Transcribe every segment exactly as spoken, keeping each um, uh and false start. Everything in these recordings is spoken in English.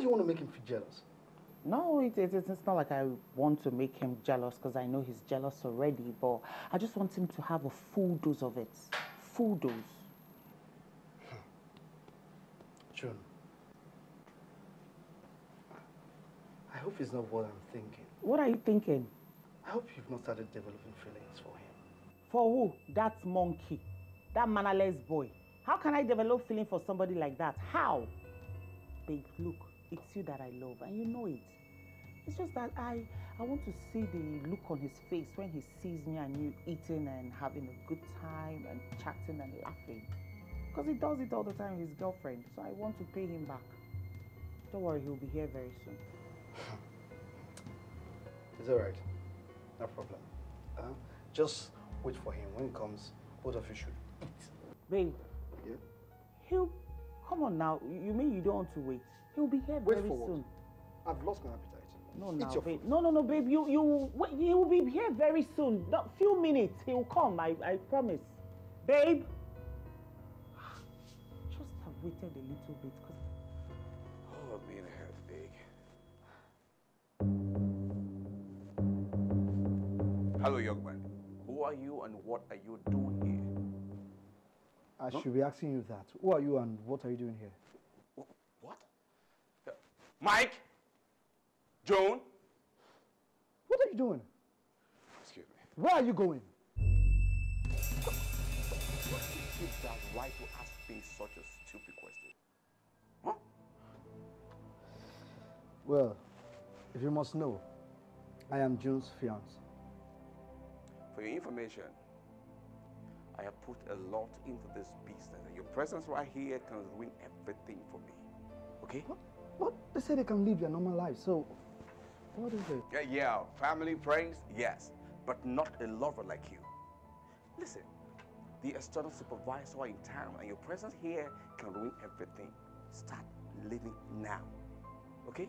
you want to make him feel jealous? No, it, it, it's not like I want to make him jealous because I know he's jealous already, but I just want him to have a full dose of it. Full dose. June, I hope it's not what I'm thinking. What are you thinking? I hope you've not started developing feelings for him. For who? That monkey. That mannerless boy. How can I develop feeling for somebody like that? How? Babe, look, it's you that I love and you know it. It's just that I, I want to see the look on his face when he sees me and you eating and having a good time and chatting and laughing. Because he does it all the time with his girlfriend. So I want to pay him back. Don't worry, he'll be here very soon. It's all right. No problem. Uh, just wait for him. When he comes, both of you should eat. Babe. Yeah? He'll... Come on now. You mean you don't want to wait? He'll be here wait very for soon. What? I've lost my appetite. No, Eat now, your babe. food. No, no, no, babe. You, you, wait, he will be here very soon. A few minutes. He will come. I, I promise. Babe. Just have waited a little bit. Cause... Oh, me and a half big. Hello, young man. Who are you and what are you doing here? I huh? should be asking you that. Who are you and what are you doing here? What? Uh, Mike? Joan? What are you doing? Excuse me. Where are you going? What gives you that right to ask me such a stupid question? Huh? Well, if you must know, I am June's fiance. For your information, I have put a lot into this business, and your presence right here can ruin everything for me. Okay? What? What? They say they can live their normal life, so what is it? Yeah, yeah, family, friends, yes, but not a lover like you. Listen, the external supervisor in town, and your presence here can ruin everything. Start living now, okay?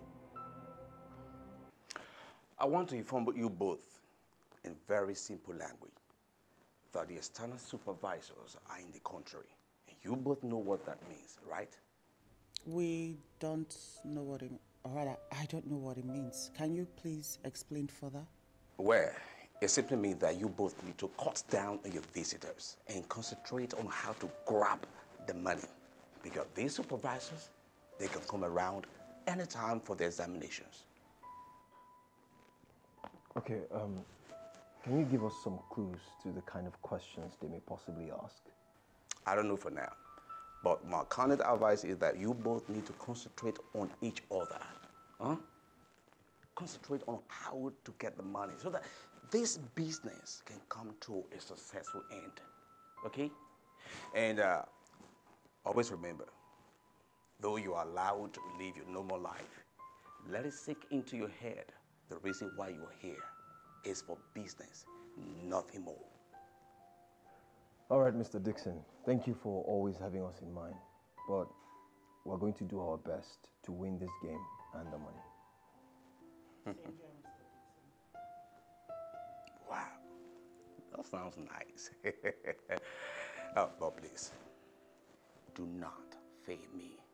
I want to inform you both in very simple language that the external supervisors are in the country. And you both know what that means, right? We don't know what it means. Or rather, I don't know what it means. Can you please explain further? Well, it simply means that you both need to cut down on your visitors and concentrate on how to grab the money. Because these supervisors, they can come around anytime for the examinations. Okay, um, can you give us some clues to the kind of questions they may possibly ask? I don't know for now. But my current advice is that you both need to concentrate on each other. Huh? Concentrate on how to get the money so that this business can come to a successful end. Okay? And uh, always remember, though you are allowed to live your normal life, let it sink into your head the reason why you are here is for business, nothing more. All right, Mister Dixon, thank you for always having us in mind. But we're going to do our best to win this game and the money. Wow, that sounds nice. Oh, but please, do not fail me.